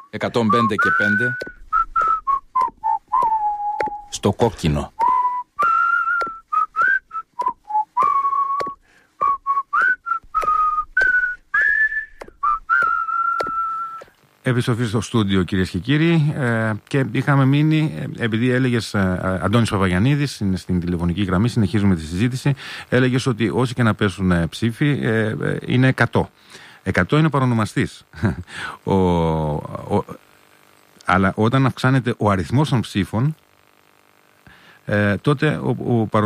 105 και 5 στο κόκκινο. Επιστροφή στο στούντιο, κυρίες και κύριοι, και είχαμε μείνει, επειδή έλεγες, Αντώνης Παπαγιαννίδης, είναι στην τηλεφωνική γραμμή, συνεχίζουμε τη συζήτηση. Έλεγες ότι όσοι και να πέσουν ψήφοι είναι 100. 100 είναι ο παρονομαστής. Αλλά όταν αυξάνεται ο αριθμός των ψήφων, τότε ο